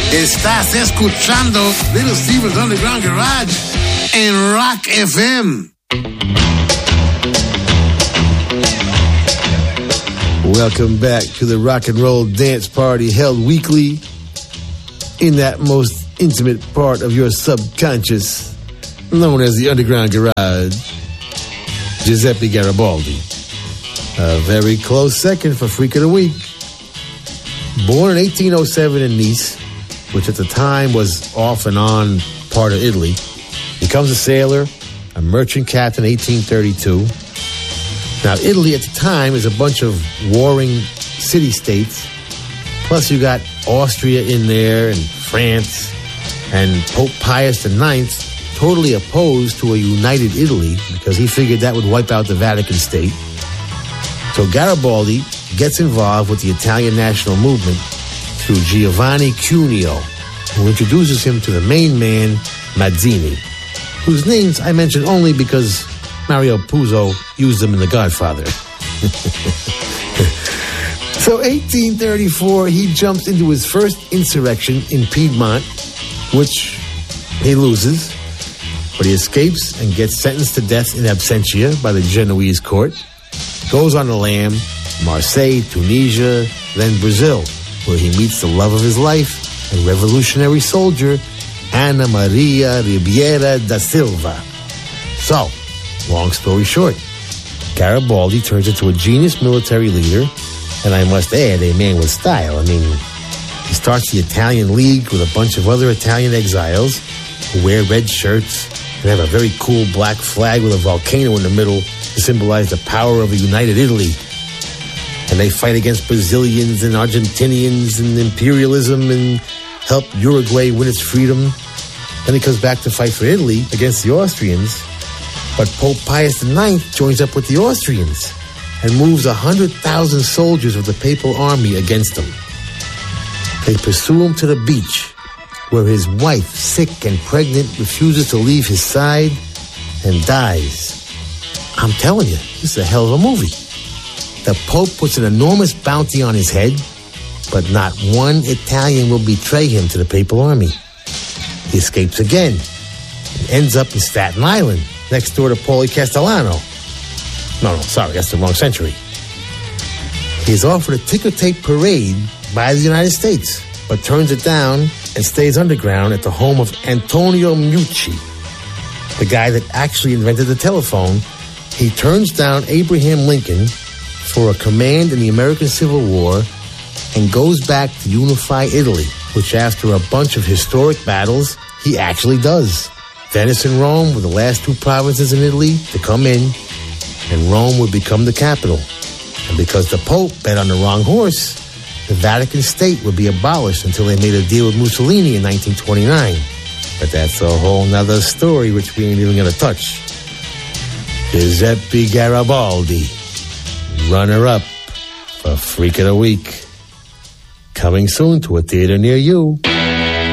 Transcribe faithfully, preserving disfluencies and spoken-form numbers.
Estás escuchando Little Steven's Underground Garage en Rock F M. Welcome back to the rock and roll dance party held weekly in that most intimate part of your subconscious, known as the Underground Garage. Giuseppe Garibaldi. A very close second for Freak of the Week. Born in eighteen oh seven in Nice, which at the time was off and on part of Italy, becomes a sailor, a merchant captain in eighteen thirty-two. Now, Italy at the time is a bunch of warring city-states. Plus, you got Austria in there and France, and Pope Pius the Ninth totally opposed to a united Italy because he figured that would wipe out the Vatican State. So Garibaldi gets involved with the Italian national movement through Giovanni Cuneo, who introduces him to the main man, Mazzini, whose names I mention only because Mario Puzo used them in The Godfather. So eighteen thirty-four, he jumps into his first insurrection in Piedmont, which he loses, but he escapes and gets sentenced to death in absentia by the Genoese court. Goes on the lam, Marseille, Tunisia, then Brazil, where he meets the love of his life and revolutionary soldier Ana Maria Ribeira da Silva. So, long story short, Garibaldi turns into a genius military leader, and I must add, a man with style. I mean, he starts the Italian League with a bunch of other Italian exiles who wear red shirts and have a very cool black flag with a volcano in the middle to symbolize the power of a united Italy. And they fight against Brazilians and Argentinians and imperialism and help Uruguay win its freedom. Then he comes back to fight for Italy against the Austrians. But Pope Pius the Ninth joins up with the Austrians and moves one hundred thousand soldiers of the papal army against them. They pursue him to the beach, where his wife, sick and pregnant, refuses to leave his side and dies. I'm telling you, this is a hell of a movie. The Pope puts an enormous bounty on his head, but not one Italian will betray him to the papal army. He escapes again and ends up in Staten Island, next door to Paulie Castellano. No, no, sorry, that's the wrong century. He is offered a ticker tape parade by the United States, but turns it down and stays underground at the home of Antonio Meucci, the guy that actually invented the telephone. He turns down Abraham Lincoln for a command in the American Civil War and goes back to unify Italy, which after a bunch of historic battles, he actually does. Venice and Rome were the last two provinces in Italy to come in, and Rome would become the capital. And because the Pope bet on the wrong horse, the Vatican State would be abolished until they made a deal with Mussolini in nineteen twenty-nine. But that's a whole nother story which we ain't even gonna touch. Giuseppe Garibaldi, runner-up for Freak of the Week. Coming soon to a theater near you.